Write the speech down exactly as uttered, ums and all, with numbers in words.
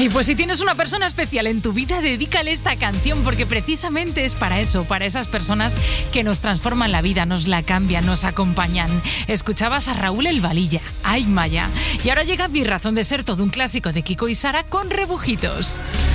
Ay, pues si tienes una persona especial en tu vida, dedícale esta canción, porque precisamente es para eso, para esas personas que nos transforman la vida, nos la cambian, nos acompañan. Escuchabas a Raúl El Valilla, Ay Maya. Y ahora llega Mi razón de ser, todo un clásico de Kiko y Sara con Rebujitos.